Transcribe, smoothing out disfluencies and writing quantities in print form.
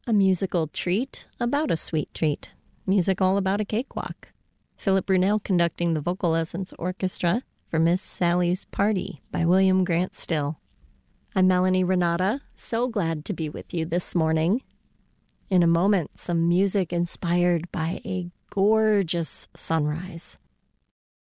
A musical treat about a sweet treat. Music all about a cakewalk. Philip Brunel conducting the Vocal Essence Orchestra for Miss Sally's Party by William Grant Still. I'm Melanie Renata, so glad to be with you this morning. In a moment, some music inspired by a gorgeous sunrise.